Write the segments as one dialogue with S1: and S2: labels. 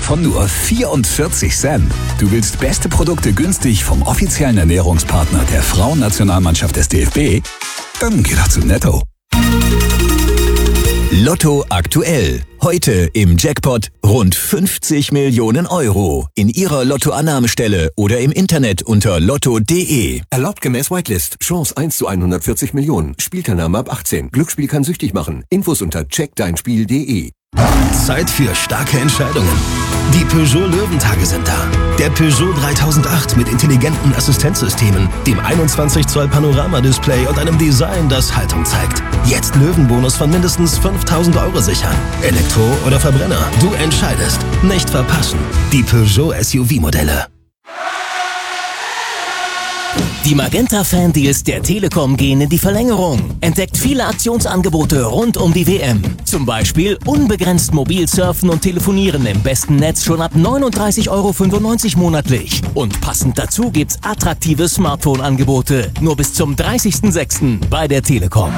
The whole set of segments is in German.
S1: von nur 44 Cent. Du willst beste Produkte günstig vom offiziellen Ernährungspartner der Frauennationalmannschaft des DFB? Dann geh doch zu Netto.
S2: Lotto aktuell. Heute im Jackpot rund 50 Millionen Euro. In Ihrer Lottoannahmestelle oder im Internet unter lotto.de.
S3: Erlaubt gemäß Whitelist. Chance 1 zu 140 Millionen. Spielteilnahme ab 18. Glücksspiel kann süchtig machen. Infos unter checkdeinspiel.de.
S4: Zeit für starke Entscheidungen. Die Peugeot Löwentage sind da. Der Peugeot 3008 mit intelligenten Assistenzsystemen, dem 21 Zoll Panorama-Display und einem Design, das Haltung zeigt. Jetzt Löwenbonus von mindestens 5.000 Euro sichern. Elektro oder Verbrenner, du entscheidest. Nicht verpassen. Die Peugeot SUV-Modelle.
S5: Die Magenta-Fan-Deals der Telekom gehen in die Verlängerung. Entdeckt viele Aktionsangebote rund um die WM. Zum Beispiel unbegrenzt mobil surfen und telefonieren im besten Netz schon ab 39,95 € monatlich. Und passend dazu gibt's attraktive Smartphone-Angebote. Nur bis zum 30.06. bei der Telekom.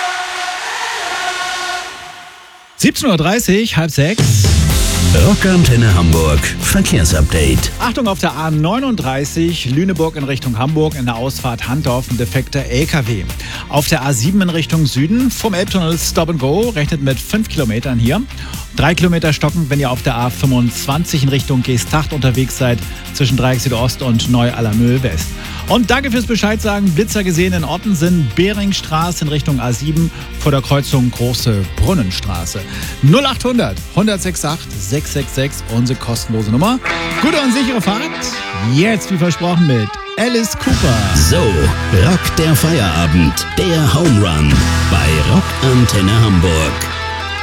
S6: 17:30 Uhr, halb sechs.
S4: Rockantenne Hamburg, Verkehrsupdate.
S6: Achtung, auf der A39 Lüneburg in Richtung Hamburg in der Ausfahrt Handorf ein defekter LKW. Auf der A7 in Richtung Süden vom Elbtunnel Stop and Go, rechnet mit 5 Kilometern hier. 3 Kilometer stockend, wenn ihr auf der A25 in Richtung Geesthacht unterwegs seid, zwischen Dreieck Südost und Neu-Allermöhl West. Und danke fürs Bescheid sagen. Blitzer gesehen in Ottensen, Beringstraße in Richtung A7 vor der Kreuzung Große Brunnenstraße. 0800 168 666, unsere kostenlose Nummer. Gute und sichere Fahrt. Jetzt, wie versprochen, mit Alice Cooper.
S4: So, Rock der Feierabend, der Home Run bei Rockantenne Hamburg.